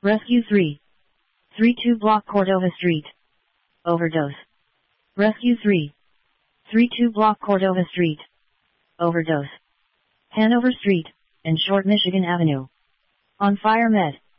Rescue 332 Block Cordova Street. Overdose. Rescue 332 Block Cordova Street. Overdose. Hanover Street, and Short Michigan Avenue. On fire med.